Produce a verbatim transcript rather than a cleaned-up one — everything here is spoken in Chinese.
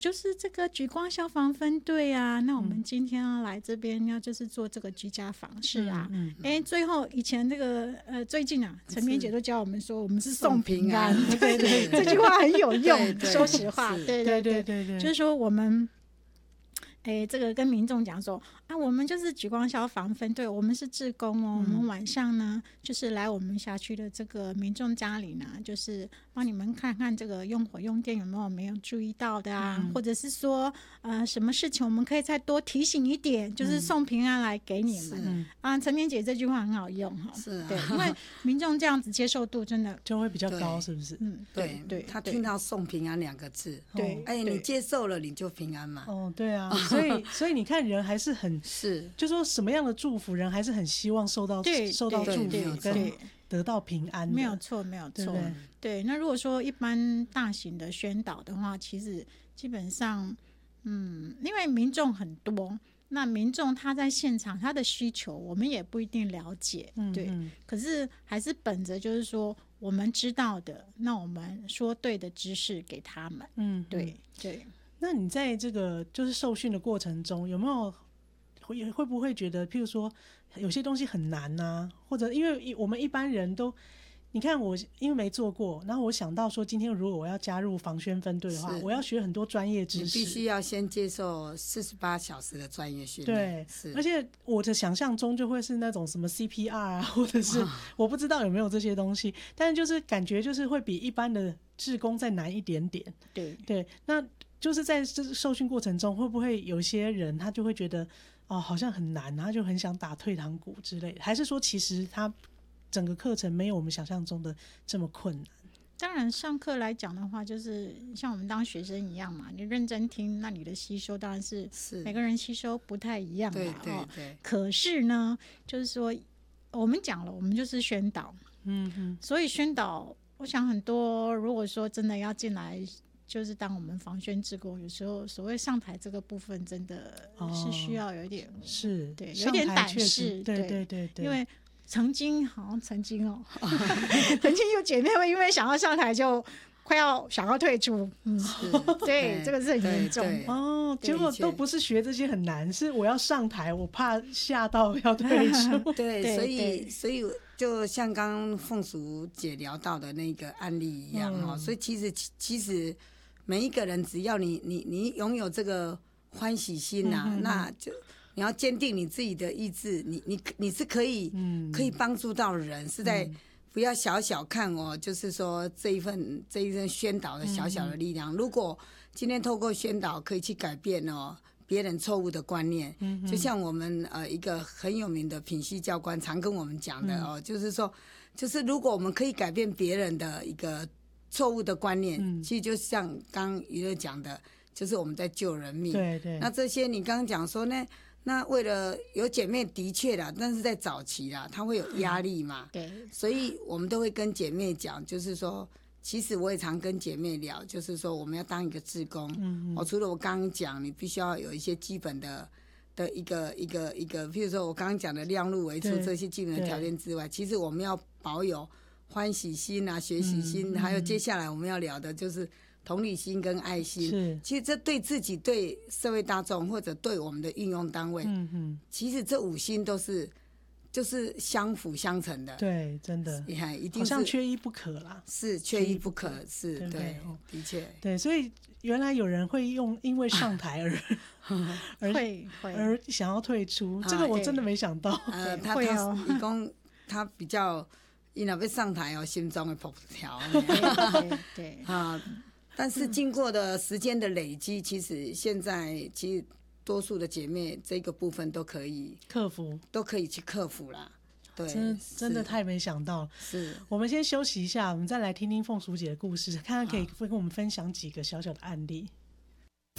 就是这个莒光消防分队啊，那我们今天要来这边要就是做这个居家访视啊。哎、嗯嗯欸，最后以前这个呃，最近啊，陈明姐都教我们说，我们是送平安，对对，这句话很有用。说实话，对对对对对，就是说我们。哎，这个跟民众讲说啊，我们就是莒光消防分队，我们是志工哦、嗯。我们晚上呢，就是来我们辖区的这个民众家里呢，就是帮你们看看这个用火用电有没有没有注意到的啊，嗯、或者是说呃什么事情我们可以再多提醒一点，就是送平安来给你们、嗯、啊。陈明姐这句话很好用哈，是、啊，对，因为民众这样子接受度真的就会比较高，是不是？ 嗯，对对，他听到送平安两个字， 对， 哎，你接受了你就平安嘛。 哦，对啊。所以，所以你看，人还是很是， 就说什么样的祝福，人还是很希望受到受到祝福跟得到平安的， 没有错，没有错。对, 对，那如果说一般大型的宣导的话，其实基本上，嗯，因为民众很多，那民众他在现场他的需求，我们也不一定了解，嗯、对。可是还是本着就是说，我们知道的，那我们说对的知识给他们，嗯，对对。 那你在这个就是受训的过程中，有没有会会不会觉得，譬如说有些东西很难啊，或者因为我们一般人都，你看我因为没做过，然后我想到说，今天如果我要加入防宣分队的话，我要学很多专业知识， 你必须要先接受四十八小时的专业训练。 对，而且我的想象中就会是那种什么 C P R 啊，或者是我不知道有没有这些东西，但是就是感觉就是会比一般的志工再难一点点。 对对，那。就是在这受训过程中，会不会有些人他就会觉得哦，好像很难，他就很想打退堂鼓之类的？还是说其实他整个课程没有我们想象中的这么困难？ 当然，上课来讲的话，就是像我们当学生一样嘛，你认真听，那你的吸收当然是每个人吸收不太一样嘛。 对对对。 可是呢，就是说我们讲了，我们就是宣导，嗯哼，所以宣导，我想很多如果说真的要进来。就是当我们防宣志工，有时候所谓上台这个部分，真的是需要有点、哦、 是， 对，有点胆识， 对对对对， 因为曾经好像曾经哦，曾经有姐妹会因为想要上台就快要想要退出，嗯，对，这个是很严重哦。结果都不是学这些很难，是我要上台，我怕吓到要退出。 对，对所以所以就像刚刚凤淑姐聊到的那个案例一样哦、嗯，所以其实其实。每一个人只要你你你拥有这个欢喜心啊、嗯、那就你要坚定你自己的意志，你你你是可以、嗯、可以帮助到人，是在不要小小看哦，就是说这一份这一份宣导的小小的力量、嗯、如果今天透过宣导可以去改变哦别人错误的观念、嗯、就像我们呃一个很有名的品系教官常跟我们讲的哦、嗯、就是说就是如果我们可以改变别人的一个错误的观念、嗯、其实就像刚刚娱乐讲的，就是我们在救人命。 对对。 那这些你刚刚讲说呢，那为了有姐妹的确啦，但是在早期啦，她会有压力嘛、 嗯。对。 所以我们都会跟姐妹讲，就是说，其实我也常跟姐妹聊，就是说我们要当一个志工。嗯嗯。哦，除了我刚刚讲，你必须要有一些基本的的一个一个一个，譬如说我刚刚讲的量入为出这些基本的条件之外，其实我们要保有。欢喜心啊，学习心、嗯、还有接下来我们要聊的就是同理心跟爱心。是，其实这对自己、对社会大众或者对我们的运用单位，嗯嗯，其实这五心都是就是相辅相成的。 对，真的， 你看，一定好像缺一不可啦。 是缺一不可，不可是，对，对的确， 对，所以原来有人会用因为上台而而会而想要退出，啊、这个我真的没想到。 呃，他他一共他比较。伊若要上台哦，心中会扑跳。 对对啊，但是经过的时间的累积，其实现在其实多数的姐妹这个部分都可以克服， 都可以去克服啦。对， 真真的太没想到了。 是， 我们先休息一下，我们再来听听凤淑姐的故事，看看可以跟我们分享几个小小的案例。